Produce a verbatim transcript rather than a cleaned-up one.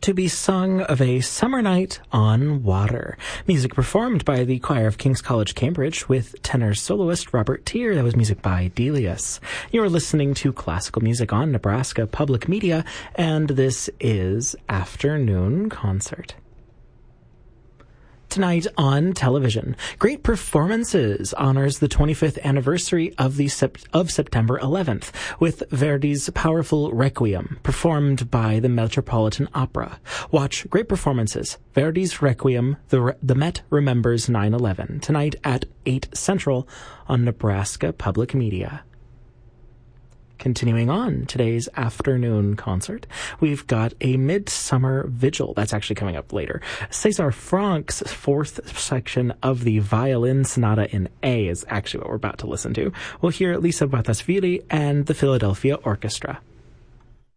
to be sung of a summer night on water. Music performed by the choir of King's College, Cambridge, with tenor soloist Robert Tear. That was music by Delius. You're listening to classical music on Nebraska Public Media, and this is Afternoon Concert. Tonight on television, Great Performances honors the twenty-fifth anniversary of the sep- of September eleventh with Verdi's powerful Requiem, performed by the Metropolitan Opera. Watch Great Performances, Verdi's Requiem, the, Re- the Met Remembers nine eleven, tonight at eight Central on Nebraska Public Media. Continuing on today's afternoon concert, we've got a Midsummer Vigil. That's actually coming up later. César Franck's fourth section of the Violin Sonata in A is actually what we're about to listen to. We'll hear Lisa Batasvili and the Philadelphia Orchestra.